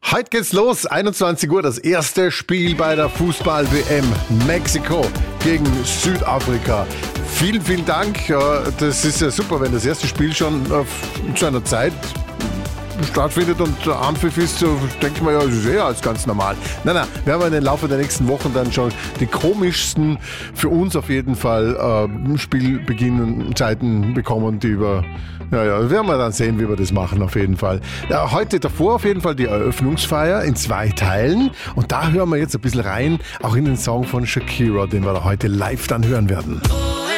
Heute geht's los, 21 Uhr, das erste Spiel bei der Fußball-WM. Mexiko gegen Südafrika. Vielen, vielen Dank. Ja, das ist ja super, wenn das erste Spiel schon zu einer Zeit stattfindet und Anpfiff ist, so denkt man ja, das ist eher als ganz normal. Nein, wir haben im Laufe der nächsten Wochen dann schon die komischsten, für uns auf jeden Fall, Spielbeginnzeiten bekommen, die wir, werden wir dann sehen, wie wir das machen auf jeden Fall. Ja, heute davor auf jeden Fall die Eröffnungsfeier in 2 Teilen und da hören wir jetzt ein bisschen rein, auch in den Song von Shakira, den wir da heute live dann hören werden.